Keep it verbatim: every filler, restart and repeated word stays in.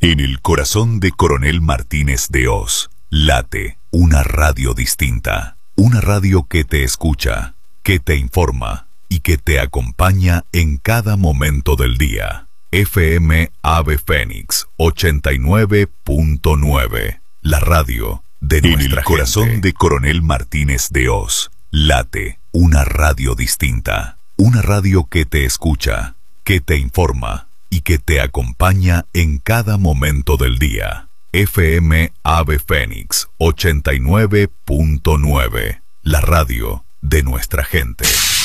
En el corazón de Coronel Martínez de Hoz, late una radio distinta. Una radio que te escucha, que te informa y que te acompaña en cada momento del día. F M Ave Fénix ochenta y nueve punto nueve. La radio de nuestra gente. En el corazón de Coronel Martínez de Hoz, late una radio distinta. Una radio que te escucha, que te informa y que te acompaña en cada momento del día. F M Ave Fénix ochenta y nueve punto nueve. La radio de nuestra gente.